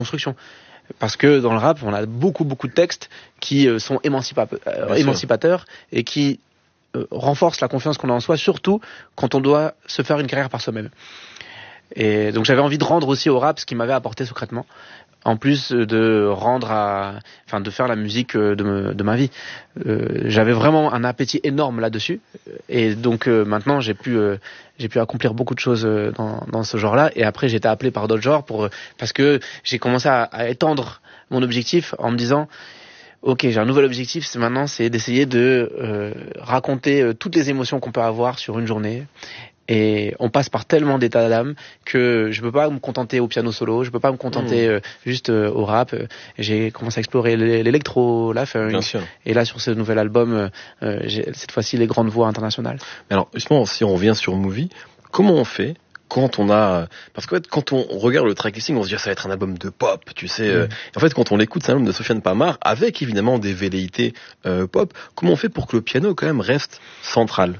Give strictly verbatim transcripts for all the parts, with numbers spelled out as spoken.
construction. Parce que dans le rap, on a beaucoup, beaucoup de textes qui euh, sont émancipa- euh, émancipateurs et qui euh, renforcent la confiance qu'on a en soi, surtout quand on doit se faire une carrière par soi-même. Et donc j'avais envie de rendre aussi au rap ce qu'il m'avait apporté secrètement, en plus de rendre à, enfin de faire la musique de, me, de ma vie. Euh, j'avais vraiment un appétit énorme là-dessus, et donc euh, maintenant j'ai pu, euh, j'ai pu accomplir beaucoup de choses dans, dans ce genre-là. Et après j'ai été appelé par d'autres genres pour, parce que j'ai commencé à, à étendre mon objectif en me disant. Ok, j'ai un nouvel objectif, c'est maintenant, c'est d'essayer de euh, raconter euh, toutes les émotions qu'on peut avoir sur une journée. Et on passe par tellement d'états d'âme que je peux pas me contenter au piano solo, je peux pas me contenter mmh. euh, juste euh, au rap. J'ai commencé à explorer l'électro, la funk. Bien sûr. Et là, sur ce nouvel album, euh, j'ai cette fois-ci les grandes voix internationales. Alors, justement, si on revient sur Movie, comment on fait quand on a, parce que quand on regarde le tracklisting, on se dit ça va être un album de pop, tu sais. Mmh. En fait, quand on l'écoute, c'est un album de Sofiane Pamart avec évidemment des velléités euh, pop. Comment on fait pour que le piano quand même reste central?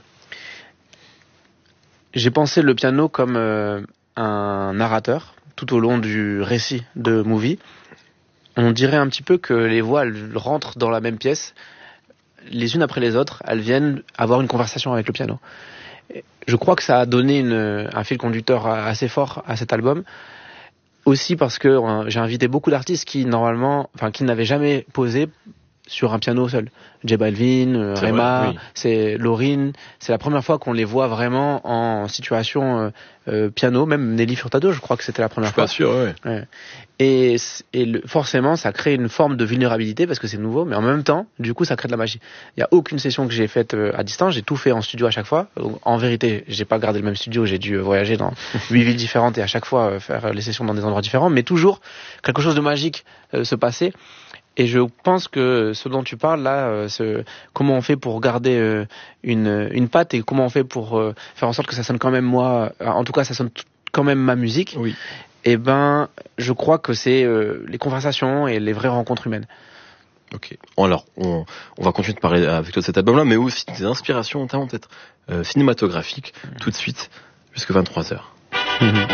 J'ai pensé le piano comme euh, un narrateur tout au long du récit de Movie. On dirait un petit peu que les voix elles rentrent dans la même pièce, les unes après les autres, elles viennent avoir une conversation avec le piano. Je crois que ça a donné une, un fil conducteur assez fort à cet album. Aussi parce que euh, j'ai invité beaucoup d'artistes qui normalement, enfin qui n'avaient jamais posé sur un piano seul. J Balvin, euh, Rema, oui. c'est Lauryn. C'est la première fois qu'on les voit vraiment en situation euh, euh, piano. Même Nelly Furtado, je crois que c'était la première fois. Je suis pas sûr, ouais. ouais. Et, et le, forcément, ça crée une forme de vulnérabilité parce que c'est nouveau, mais en même temps, du coup, ça crée de la magie. Il y a aucune session que j'ai faite euh, à distance. J'ai tout fait en studio à chaque fois. Donc, en vérité, j'ai pas gardé le même studio. J'ai dû voyager dans huit villes différentes et à chaque fois euh, faire les sessions dans des endroits différents. Mais toujours quelque chose de magique euh, se passait. Et je pense que ce dont tu parles là, euh, ce, comment on fait pour garder euh, une, une patte et comment on fait pour euh, faire en sorte que ça sonne quand même moi, en tout cas ça sonne t- quand même ma musique. Oui. Et ben, je crois que c'est euh, les conversations et les vraies rencontres humaines. Ok. Alors, on, on va continuer de parler avec toi de cet album-là, mais aussi des inspirations notamment peut-être euh, cinématographiques, mmh. tout de suite jusqu'à vingt-trois heures. Mmh.